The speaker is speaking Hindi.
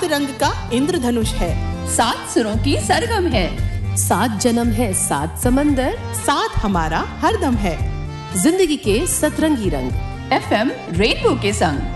रंग का इंद्रधनुष है, 7 सुरों की सरगम है, 7 जन्म है 7 समंदर, साथ हमारा हरदम है। जिंदगी के सतरंगी रंग FM रेनबो के संग।